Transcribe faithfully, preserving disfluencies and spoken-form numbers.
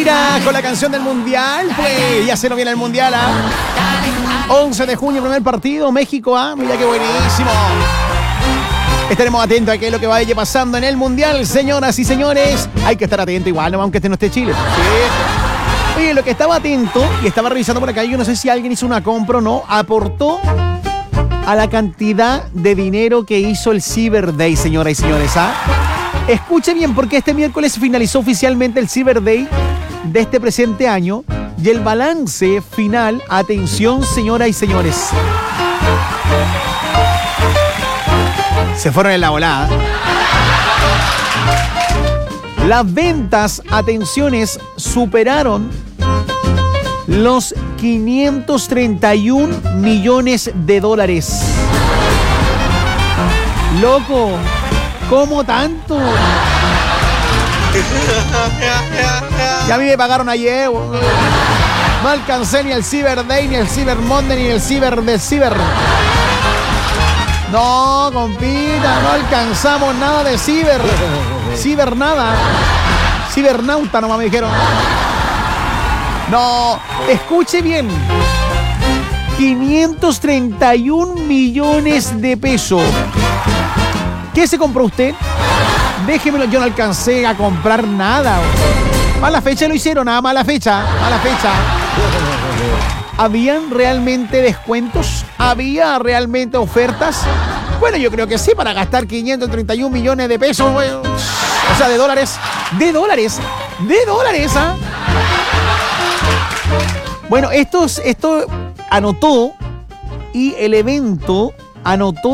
Shakira con la canción del Mundial. Pues ya se nos viene el Mundial, ¿ah? once de junio, primer partido, México, ¿ah? Mira qué buenísimo. Estaremos atentos a qué es lo que vaya pasando en el Mundial, señoras y señores. Hay que estar atento igual, ¿no? Aunque este no esté Chile. Sí. Oye, lo que estaba atento y estaba revisando por acá, yo no sé si alguien hizo una compra o no, aportó a la cantidad de dinero que hizo el Cyber Day, señoras y señores, ¿ah? Escuche bien, porque este miércoles finalizó oficialmente el Cyber Day de este presente año y el balance final, atención, señoras y señores. Se fueron en la volada. Las ventas, atenciones, superaron los quinientos treinta y un millones de dólares. Loco, ¿cómo tanto? Y a mí me pagaron ayer. No alcancé ni el Cyber Day, ni el Cyber Monday, ni el Cyber de Cyber. No, compita, no alcanzamos nada de Cyber. Cyber nada. Cibernauta nomás me dijeron. No, escuche bien. quinientos treinta y un millones de pesos. ¿Qué se compró usted? Déjemelo, yo no alcancé a comprar nada. Mala fecha lo hicieron, nada, mala fecha, mala fecha. ¿Habían realmente descuentos? ¿Había realmente ofertas? Bueno, yo creo que sí, para gastar quinientos treinta y un millones de pesos, bueno, o sea, de dólares, de dólares, de dólares, ¿ah? Bueno, esto, esto anotó y el evento anotó